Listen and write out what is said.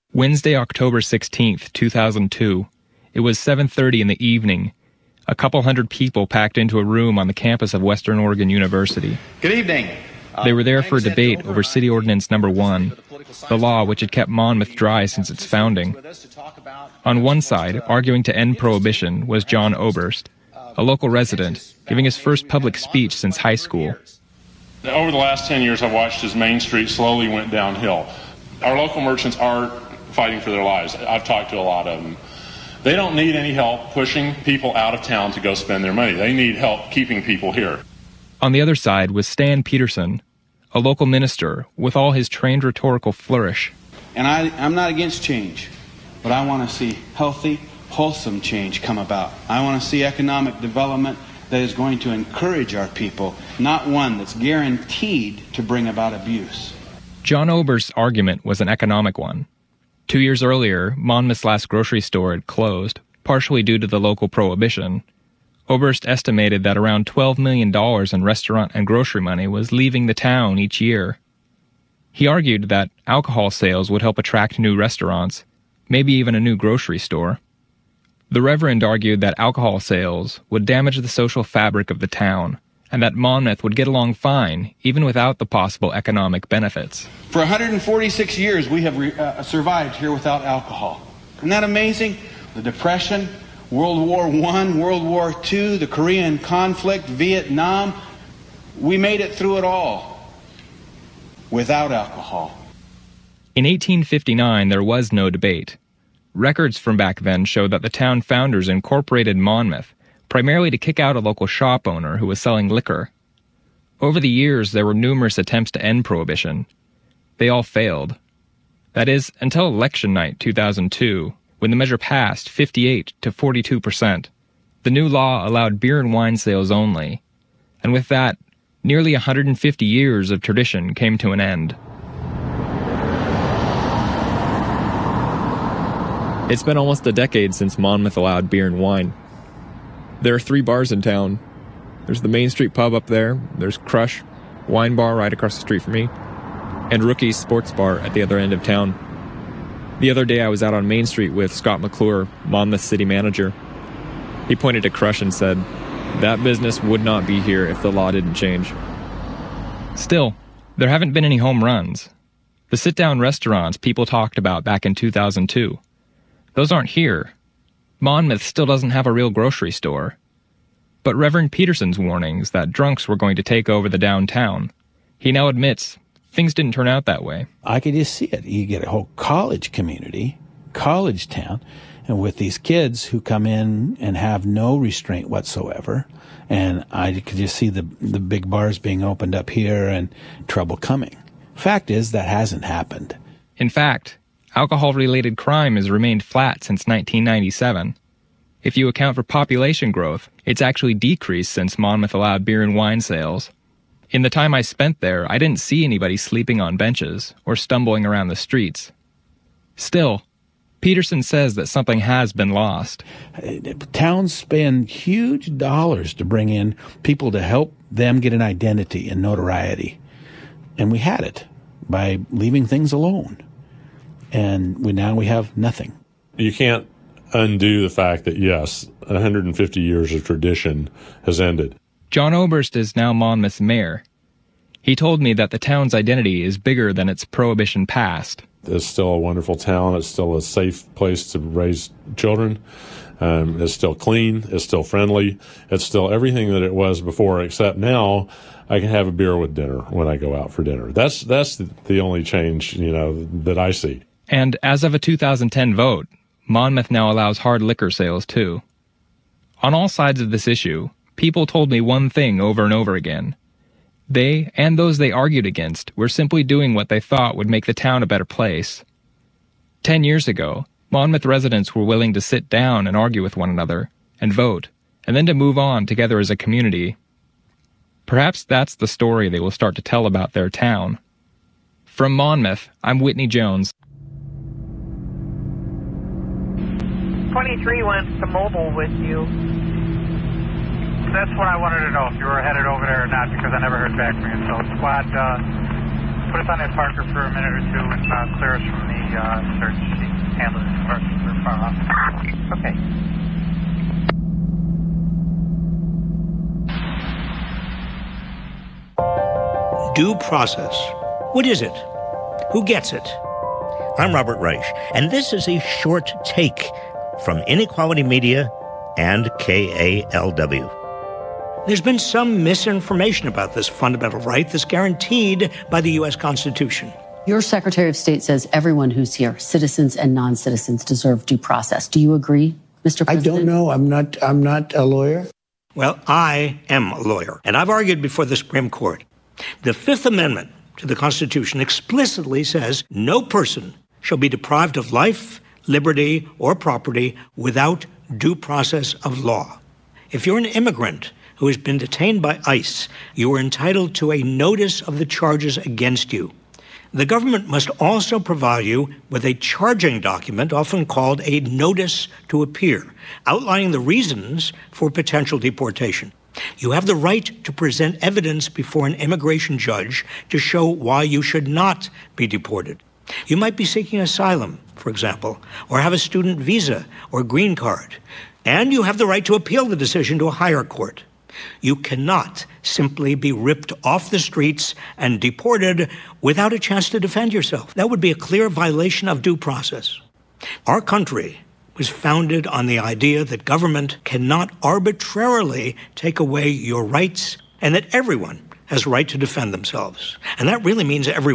Wednesday, October 16th, 2002. It was 7:30 in the evening. A couple hundred people packed into a room on the campus of Western Oregon University. Good evening. They were there for a debate over City Ordinance Number 1, the law which had kept Monmouth dry since its founding. On one side, arguing to end prohibition, was John Oberst, a local resident, giving his first public speech since high school. Over the last 10 years, I've watched as Main Street slowly went downhill. Our local merchants are fighting for their lives. I've talked to a lot of them. They don't need any help pushing people out of town to go spend their money. They need help keeping people here. On the other side was Stan Peterson, a local minister with all his trained rhetorical flourish. And I'm not against change, but I want to see healthy, wholesome change come about. I want to see economic development that is going to encourage our people, not one that's guaranteed to bring about abuse. John Oberst's argument was an economic one. 2 years earlier, Monmouth's last grocery store had closed, partially due to the local prohibition. Oberst estimated that around $12 million in restaurant and grocery money was leaving the town each year. He argued that alcohol sales would help attract new restaurants, maybe even a new grocery store. The Reverend argued that alcohol sales would damage the social fabric of the town, and that Monmouth would get along fine, even without the possible economic benefits. For 146 years, we have survived here without alcohol. Isn't that amazing? The Depression, World War I, World War II, the Korean conflict, Vietnam, we made it through it all without alcohol. In 1859, there was no debate. Records from back then show that the town founders incorporated Monmouth, primarily to kick out a local shop owner who was selling liquor. Over the years, there were numerous attempts to end prohibition. They all failed. That is, until election night 2002, when the measure passed 58 to 42%. The new law allowed beer and wine sales only. And with that, nearly 150 years of tradition came to an end. It's been almost a decade since Monmouth allowed beer and wine. There are 3 bars in town. There's the Main Street pub up there, there's Crush, wine bar right across the street from me, and Rookie's Sports Bar at the other end of town. The other day I was out on Main Street with Scott McClure, Monmouth city manager. He pointed to Crush and said, "That business would not be here if the law didn't change." Still, there haven't been any home runs. The sit-down restaurants people talked about back in 2002, those aren't here. Monmouth still doesn't have a real grocery store. But Reverend Peterson's warnings that drunks were going to take over the downtown, he now admits things didn't turn out that way. I could just see it. You get a whole college community, college town, and with these kids who come in and have no restraint whatsoever, and I could just see the big bars being opened up here and trouble coming. Fact is, that hasn't happened. In fact, alcohol-related crime has remained flat since 1997. If you account for population growth, it's actually decreased since Monmouth allowed beer and wine sales. In the time I spent there, I didn't see anybody sleeping on benches or stumbling around the streets. Still, Peterson says that something has been lost. Towns spend huge dollars to bring in people to help them get an identity and notoriety. And we had it by leaving things alone. And now we have nothing. You can't undo the fact that, yes, 150 years of tradition has ended. John Oberst is now Monmouth's mayor. He told me that the town's identity is bigger than its prohibition past. It's still a wonderful town. It's still a safe place to raise children. It's still clean. It's still friendly. It's still everything that it was before, except now I can have a beer with dinner when I go out for dinner. That's the only change, that I see. And as of a 2010 vote, Monmouth now allows hard liquor sales too. On all sides of this issue, people told me one thing over and over again. They, and those they argued against, were simply doing what they thought would make the town a better place. 10 years ago, Monmouth residents were willing to sit down and argue with one another, and vote, and then to move on together as a community. Perhaps that's the story they will start to tell about their town. From Monmouth, I'm Whitney Jones. 23 went to Mobile with you. That's what I wanted to know, if you were headed over there or not, because I never heard back from you. So squad Put us on that Parker for a minute or two and clear us from the search. Handle it. We're far off. Okay. Due process. What is it? Who gets it? I'm Robert Reich, and this is a short take from Inequality Media and KALW. There's been some misinformation about this fundamental right that's guaranteed by the U.S. Constitution. Your Secretary of State says everyone who's here, citizens and non-citizens, deserve due process. Do you agree, Mr. President? I don't know. I'm not a lawyer. Well, I am a lawyer, and I've argued before the Supreme Court. The Fifth Amendment to the Constitution explicitly says no person shall be deprived of life, liberty, or property without due process of law. If you're an immigrant who has been detained by ICE, you are entitled to a notice of the charges against you. The government must also provide you with a charging document, often called a notice to appear, outlining the reasons for potential deportation. You have the right to present evidence before an immigration judge to show why you should not be deported. You might be seeking asylum, for example, or have a student visa or green card, and you have the right to appeal the decision to a higher court. You cannot simply be ripped off the streets and deported without a chance to defend yourself. That would be a clear violation of due process. Our country was founded on the idea that government cannot arbitrarily take away your rights and that everyone has a right to defend themselves. And that really means everyone.